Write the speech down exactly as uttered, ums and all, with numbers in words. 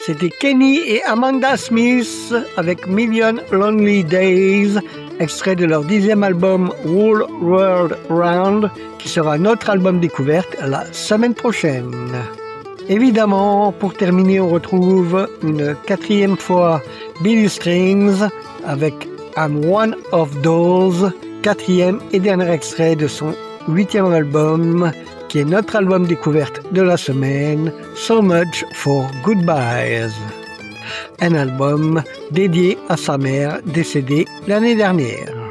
C'était Kenny et Amanda Smith avec Million Lonely Days, extrait de leur dixième album Whole World Round, qui sera notre album découverte la semaine prochaine. Évidemment, pour terminer, on retrouve une quatrième fois Billy Strings avec I'm One of Those, quatrième et dernier extrait de son huitième album, qui est notre album découverte de la semaine, So Much for Goodbyes. Un album dédié à sa mère décédée l'année dernière.